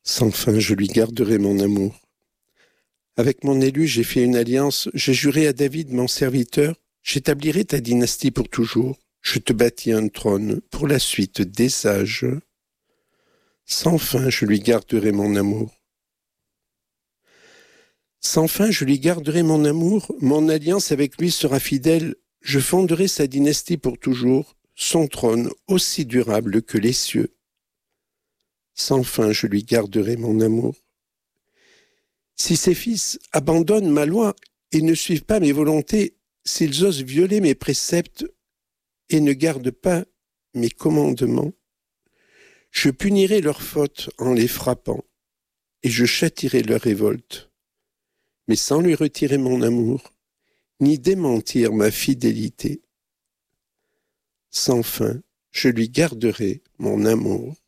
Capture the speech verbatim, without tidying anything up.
Sans fin, je lui garderai mon amour. Avec mon élu, j'ai fait une alliance, j'ai juré à David, mon serviteur, j'établirai ta dynastie pour toujours, je te bâtis un trône pour la suite des âges. Sans fin, je lui garderai mon amour. Sans fin, je lui garderai mon amour, mon alliance avec lui sera fidèle, je fonderai sa dynastie pour toujours, son trône aussi durable que les cieux. Sans fin, je lui garderai mon amour. Si ses fils abandonnent ma loi et ne suivent pas mes volontés, s'ils osent violer mes préceptes et ne gardent pas mes commandements, je punirai leurs fautes en les frappant et je châtirai leur révolte, mais sans lui retirer mon amour, ni démentir ma fidélité. Sans fin, je lui garderai mon amour.